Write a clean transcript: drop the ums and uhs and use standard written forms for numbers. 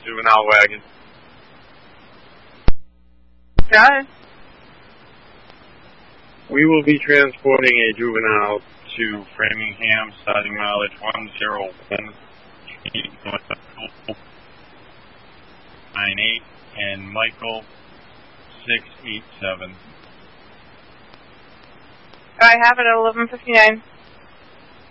juvenile wagon. Got it. We will be transporting a juvenile to Framingham, starting mileage 101, 98, and Michael 687. I have it at 11:59.